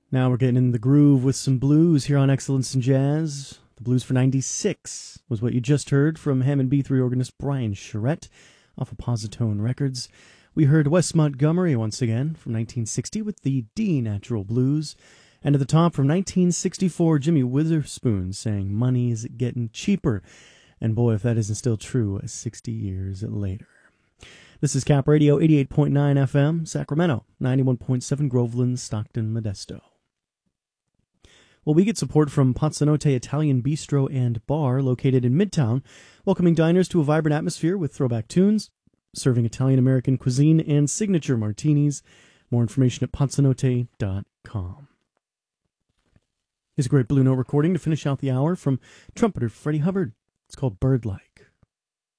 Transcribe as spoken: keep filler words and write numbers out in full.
Now we're getting in the groove with some blues here on Excellence in Jazz. The blues for ninety-six was what you just heard from Hammond B three organist Brian Charette off of Positone Records. We heard Wes Montgomery once again from nineteen sixty with the D Natural Blues. And at the top from nineteen sixty-four, Jimmy Witherspoon saying money's getting cheaper. And boy, if that isn't still true sixty years later. This is Cap Radio, eighty-eight point nine F M, Sacramento, ninety-one point seven Groveland, Stockton, Modesto. Well, we get support from Pozzanotte Italian Bistro and Bar, located in Midtown, welcoming diners to a vibrant atmosphere with throwback tunes, serving Italian-American cuisine and signature martinis. More information at pozzanotte dot com. Here's a great Blue Note recording to finish out the hour from trumpeter Freddie Hubbard. It's called Birdlike.